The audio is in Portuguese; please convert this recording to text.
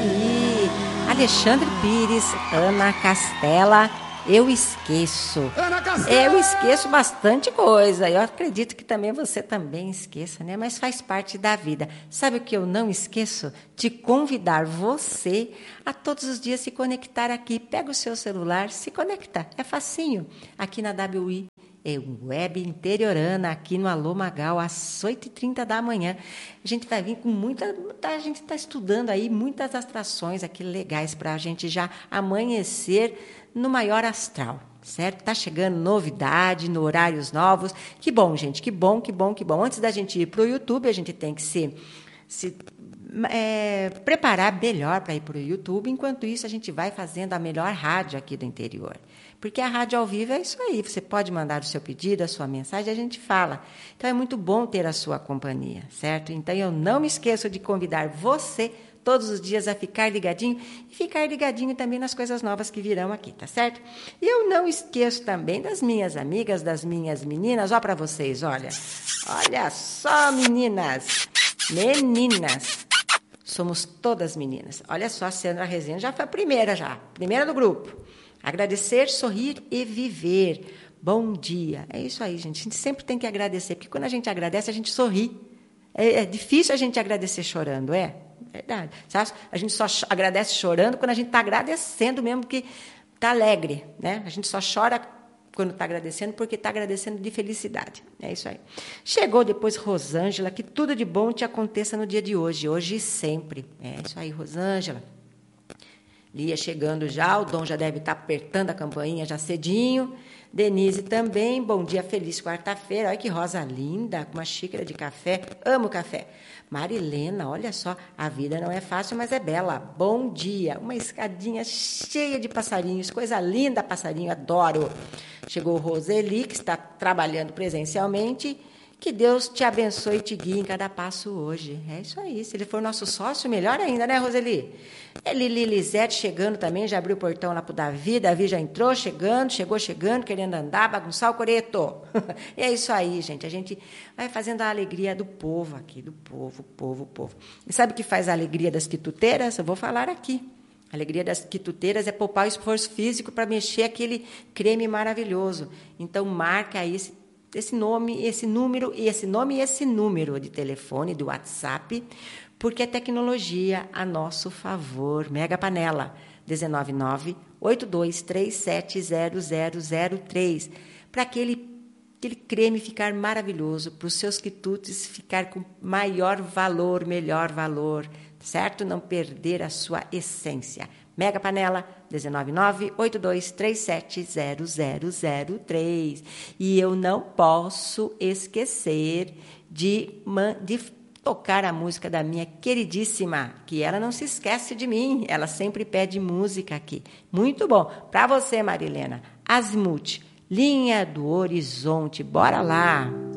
aí. Alexandre Pires, Ana Castela, eu esqueço. Eu esqueço bastante coisa. Eu acredito que também você também esqueça, né? Mas faz parte da vida. Sabe o que eu não esqueço? De convidar você a todos os dias se conectar aqui. Pega o seu celular, se conecta. É facinho. Aqui na WI. Web Interiorana, aqui no Alô Magal, às 8h30 da manhã. A gente vai vir com a gente está estudando aí muitas atrações aqui legais para a gente já amanhecer no maior astral, certo? Está chegando novidade, no horários novos. Que bom, gente, que bom, que bom, que bom. Antes da gente ir para o YouTube, a gente tem que se preparar melhor para ir para o YouTube. Enquanto isso, a gente vai fazendo a melhor rádio aqui do interior. Porque a rádio ao vivo é isso aí. Você pode mandar o seu pedido, a sua mensagem, a gente fala. Então, é muito bom ter a sua companhia, certo? Então, eu não me esqueço de convidar você todos os dias a ficar ligadinho e ficar ligadinho também nas coisas novas que virão aqui, tá certo? E eu não esqueço também das minhas amigas, das minhas meninas. Ó para vocês, olha. Olha só, meninas. Meninas. Somos todas meninas. Olha só, a Sandra Rezende já foi a primeira do grupo. Agradecer, sorrir e viver. Bom dia. É isso aí, gente. A gente sempre tem que agradecer, porque quando a gente agradece, a gente sorri. É difícil a gente agradecer chorando, é? Verdade. Sabe? A gente só agradece chorando quando a gente está agradecendo mesmo, que está alegre, né? A gente só chora quando está agradecendo, porque está agradecendo de felicidade. É isso aí. Chegou depois Rosângela, que tudo de bom te aconteça no dia de hoje e sempre. É isso aí, Rosângela. Lia chegando já, o Dom já deve estar apertando a campainha já cedinho. Denise também, bom dia, feliz quarta-feira. Olha que rosa linda, com uma xícara de café. Amo café. Marilena, olha só, a vida não é fácil, mas é bela. Bom dia, uma escadinha cheia de passarinhos, coisa linda, passarinho, adoro. Chegou Roseli, que está trabalhando presencialmente. Que Deus te abençoe e te guie em cada passo hoje. É isso aí. Se ele for nosso sócio, melhor ainda, né, Roseli? Lili Lisete chegando também, já abriu o portão lá para o Davi. Davi já entrou, chegou chegando, querendo andar, bagunçar o coreto. E é isso aí, gente. A gente vai fazendo a alegria do povo aqui, do povo. E sabe o que faz a alegria das quituteiras? Eu vou falar aqui. A alegria das quituteiras é poupar o esforço físico para mexer aquele creme maravilhoso. Então, marca aí esse nome, esse número de telefone, do WhatsApp, porque é tecnologia a nosso favor. Mega Panela, 199-8237-0003, para aquele creme ficar maravilhoso, para os seus quitutes ficar com maior valor, melhor valor, certo? Não perder a sua essência. Mega Panela, 199-8237-0003. E eu não posso esquecer de tocar a música da minha queridíssima, que ela não se esquece de mim, ela sempre pede música aqui. Muito bom. Para você, Marilena, Azimuth, Linha do Horizonte, bora lá!